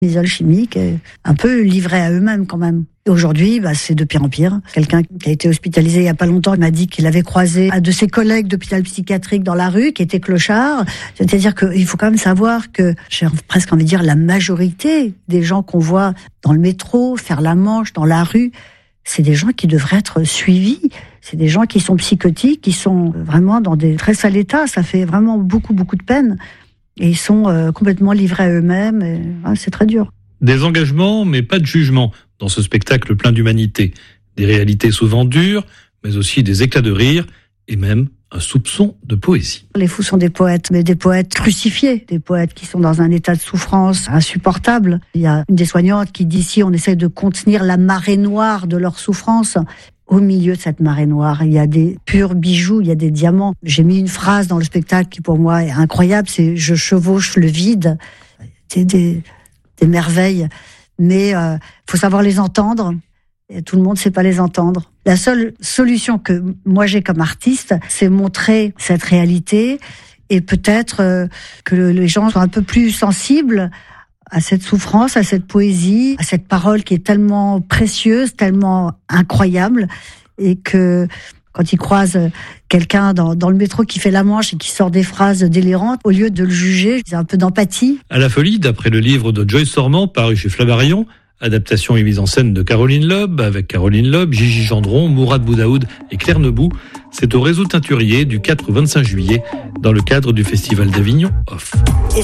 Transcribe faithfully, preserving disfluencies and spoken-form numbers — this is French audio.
Les alchimiques, un peu livrés à eux-mêmes quand même. Et aujourd'hui, bah, c'est de pire en pire. Quelqu'un qui a été hospitalisé il y a pas longtemps m'a dit qu'il avait croisé un de ses collègues d'hôpital psychiatrique dans la rue, qui était clochard. C'est-à-dire qu'il faut quand même savoir que, j'ai presque envie de dire, la majorité des gens qu'on voit dans le métro, faire la manche, dans la rue, c'est des gens qui devraient être suivis. C'est des gens qui sont psychotiques, qui sont vraiment dans des très sales états. Ça fait vraiment beaucoup, beaucoup de peine. Et ils sont euh, complètement livrés à eux-mêmes. Et, ouais, c'est très dur. Des engagements, mais pas de jugement dans ce spectacle plein d'humanité. Des réalités souvent dures, mais aussi des éclats de rire et même un soupçon de poésie. Les fous sont des poètes, mais des poètes crucifiés, des poètes qui sont dans un état de souffrance insupportable. Il y a une des soignantes qui dit ici, on essaie de contenir la marée noire de leur souffrance. Au milieu de cette marée noire, il y a des purs bijoux, il y a des diamants. J'ai mis une phrase dans le spectacle qui pour moi est incroyable, c'est « je chevauche le vide ». C'est des, des merveilles, mais euh, faut savoir les entendre. Et tout le monde ne sait pas les entendre. La seule solution que moi j'ai comme artiste, c'est montrer cette réalité et peut-être euh, que les gens soient un peu plus sensibles à cette souffrance, à cette poésie, à cette parole qui est tellement précieuse, tellement incroyable, et que quand ils croisent quelqu'un dans, dans le métro qui fait la manche et qui sort des phrases délirantes, au lieu de le juger, c'est un peu d'empathie. À la folie, d'après le livre de Joyce Sormand, paru chez Flammarion, adaptation et mise en scène de Caroline Loeb, avec Caroline Loeb, Gigi Gendron, Mourad Boudaoud et Claire Nebout, c'est au Réseau Teinturier du quatre au vingt-cinq juillet, dans le cadre du Festival d'Avignon Off.